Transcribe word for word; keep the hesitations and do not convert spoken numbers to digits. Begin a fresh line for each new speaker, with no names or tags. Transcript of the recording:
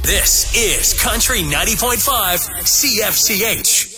This is Country ninety point five C F C H.